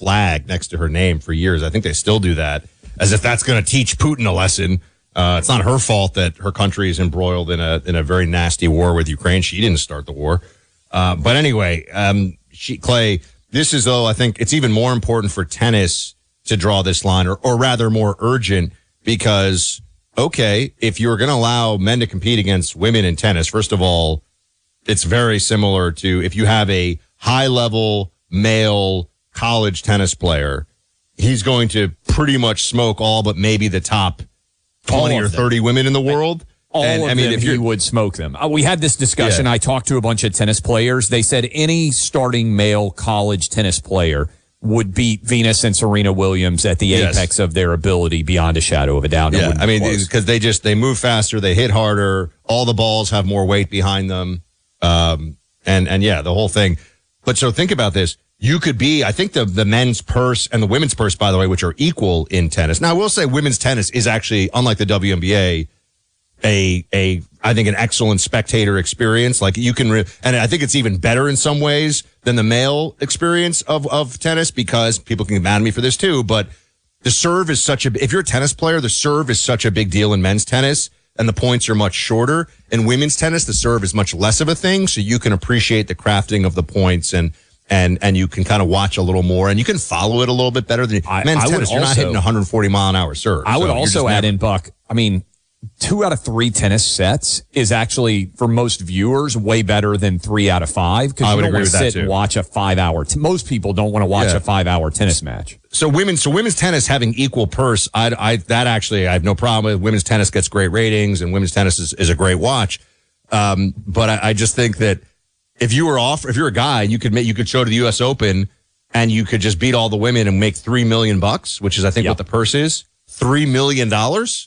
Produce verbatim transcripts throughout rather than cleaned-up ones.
flag next to her name for years. I think they still do that, as if that's going to teach Putin a lesson. Uh, it's not her fault that her country is embroiled in a in a very nasty war with Ukraine. She didn't start the war. Uh, but anyway, um, she, Clay, this is, though, I think it's even more important for tennis to draw this line, or, or rather more urgent, because, okay, if you're going to allow men to compete against women in tennis, first of all, it's very similar to if you have a high-level male college tennis player, he's going to pretty much smoke all but maybe the top twenty or thirty women in the world. All and, of I mean, them, if he would smoke them. Uh, we had this discussion. Yeah. I talked to a bunch of tennis players. They said any starting male college tennis player would beat Venus and Serena Williams at the yes. apex of their ability, beyond a shadow of a doubt. Yeah, I mean, because they just they move faster, they hit harder, all the balls have more weight behind them, um, and and yeah, the whole thing. But so think about this. You could be, I think the, the men's purse and the women's purse, by the way, which are equal in tennis. Now, I will say women's tennis is actually, unlike the W N B A, a, a, I think an excellent spectator experience. Like you can, re- and I think it's even better in some ways than the male experience of, of tennis, because people can get mad at me for this too, but the serve is such a, if you're a tennis player, the serve is such a big deal in men's tennis, and the points are much shorter. In women's tennis, the serve is much less of a thing, so you can appreciate the crafting of the points, and and and you can kind of watch a little more, and you can follow it a little bit better than I, men's I tennis. would You're also, not hitting one hundred forty mile an hour serve. I would so also add never, in, Buck, I mean, two out of three tennis sets is actually, for most viewers, way better than three out of five, because you don't want to sit and watch a five-hour. T- most people don't want to watch yeah. a five-hour tennis match. So women, so women's tennis having equal purse, I, I that actually I have no problem with. Women's tennis gets great ratings, and women's tennis is, is a great watch. Um, but I, I just think that if you were off, if you're a guy, you could make, you could show to the U S Open, and you could just beat all the women and make three million bucks, which is I think yep. what the purse is, three million dollars.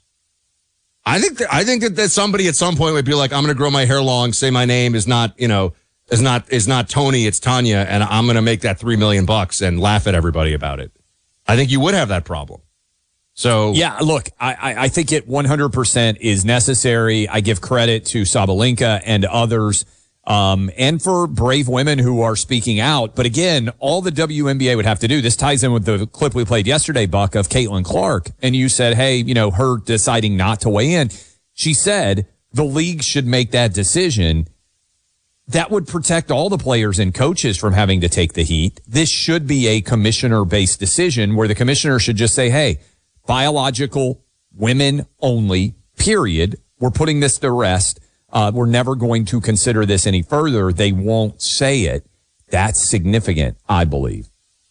I think that, I think that, that somebody at some point would be like, I'm going to grow my hair long, say my name is not, you know, is not is not Tony, it's Tanya, and I'm going to make that three million bucks and laugh at everybody about it. I think you would have that problem. So yeah, look, I, I think it one hundred percent is necessary. I give credit to Sabalenka and others, um, and for brave women who are speaking out. But again, all the W N B A would have to do, this ties in with the clip we played yesterday, Buck, of Caitlin Clark. And you said, hey, you know, her deciding not to weigh in. She said the league should make that decision. That would protect all the players and coaches from having to take the heat. This should be a commissioner-based decision where the commissioner should just say, hey, biological women only, period. We're putting this to rest. Uh, we're never going to consider this any further. They won't say it. That's significant, I believe.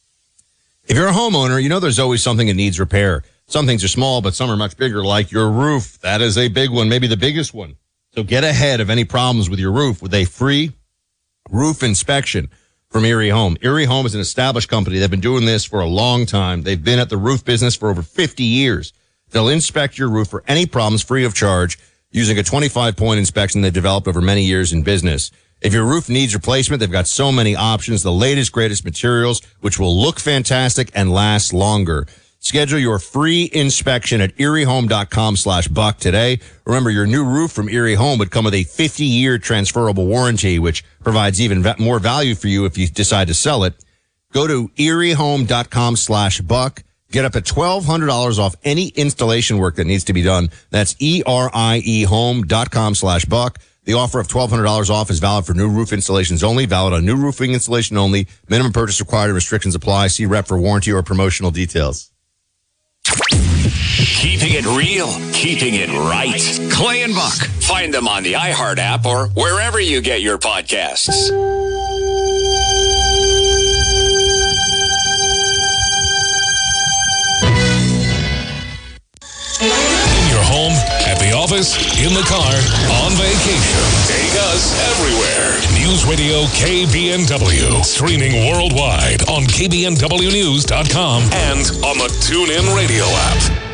If you're a homeowner, you know there's always something that needs repair. Some things are small, but some are much bigger, like your roof. That is a big one, maybe the biggest one. So get ahead of any problems with your roof with a free roof inspection from Erie Home. Erie Home is an established company. They've been doing this for a long time. They've been at the roof business for over fifty years. They'll inspect your roof for any problems free of charge using a twenty-five point inspection they've developed over many years in business. If your roof needs replacement, they've got so many options, the latest, greatest materials, which will look fantastic and last longer. Schedule your free inspection at eriehome.com slash buck today. Remember, your new roof from Erie Home would come with a fifty year transferable warranty, which provides even va- more value for you if you decide to sell it. Go to eriehome.com slash buck. Get up to twelve hundred dollars off any installation work that needs to be done. That's E-R-I-E home.com slash buck. The offer of twelve hundred dollars off is valid for new roof installations only, valid on new roofing installation only. Minimum purchase required and restrictions apply. See rep for warranty or promotional details. Keeping it real, keeping it right. Clay and Buck. Find them on the iHeart app or wherever you get your podcasts. In your home, at the office, in the car, on vacation. Take us everywhere. News Radio K B N W. Streaming worldwide on K B N W news dot com and on the TuneIn Radio app.